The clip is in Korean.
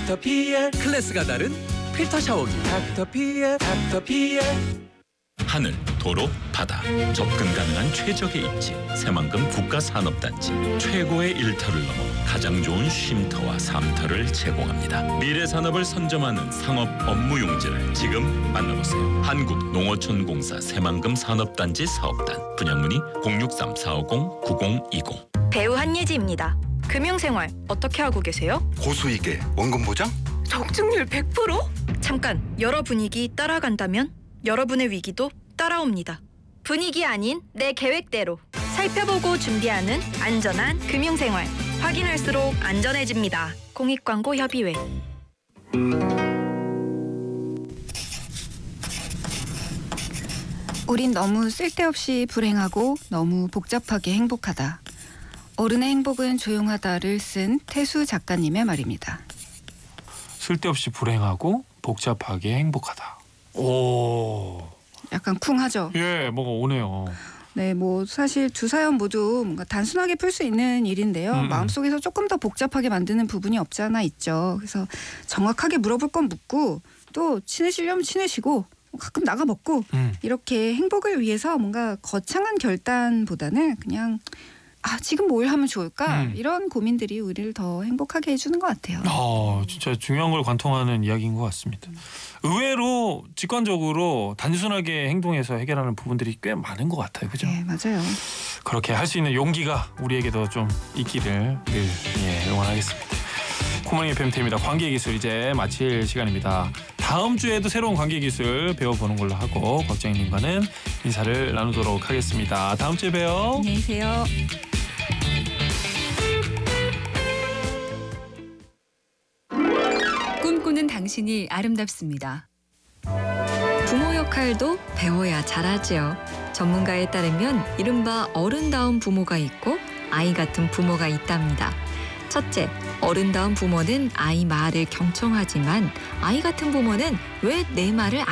닥터피엘. 클래스가 다른 필터 샤워기 닥터피엘. 하늘, 도로, 바다, 접근 가능한 최적의 입지 새만금 국가산업단지. 최고의 일터를 넘어 가장 좋은 쉼터와 삶터를 제공합니다. 미래산업을 선점하는 상업 업무 용지를 지금 만나보세요. 한국농어촌공사 새만금 산업단지 사업단. 분양문의 063-450-9020. 배우 한예지입니다. 금융생활 어떻게 하고 계세요? 고수익에 원금 보장? 적중률 100%? 잠깐, 여러 분위기 따라간다면 여러분의 위기도 따라옵니다. 분위기 아닌 내 계획대로 살펴보고 준비하는 안전한 금융생활. 확인할수록 안전해집니다. 공익광고협의회. 우린 너무 쓸데없이 불행하고 너무 복잡하게 행복하다. 어른의 행복은 조용하다를 쓴 태수 작가님의 말입니다. 쓸데없이 불행하고 복잡하게 행복하다. 오. 약간 쿵하죠? 예, 뭐가 오네요. 네, 뭐 사실 두 사연 모두 뭔가 단순하게 풀 수 있는 일인데요. 마음속에서 조금 더 복잡하게 만드는 부분이 없지 않아 있죠. 그래서 정확하게 물어볼 건 묻고 또 친해지려면 친해지고 가끔 나가 먹고 이렇게 행복을 위해서 뭔가 거창한 결단보다는 그냥 지금 뭘 하면 좋을까? 이런 고민들이 우리를 더 행복하게 해주는 것 같아요. 진짜 중요한 걸 관통하는 이야기인 것 같습니다. 의외로 직관적으로 단순하게 행동해서 해결하는 부분들이 꽤 많은 것 같아요. 그죠? 네, 맞아요. 그렇게 할 수 있는 용기가 우리에게도 좀 있기를 늘 응원하겠습니다. 코모닝 FM입니다. 관계기술 이제 마칠 시간입니다. 다음 주에도 새로운 관계기술 배워보는 걸로 하고 걱정님과는 인사를 나누도록 하겠습니다. 다음 주에 봬요. 안녕히 계세요. 꿈꾸는 당신이 아름답습니다. 부모 역할도 배워야 잘하지요. 전문가에 따르면 이른바 어른다운 부모가 있고 아이 같은 부모가 있답니다. 첫째, 어른다운 부모는 아이 말을 경청하지만 아이 같은 부모는 왜 내 말을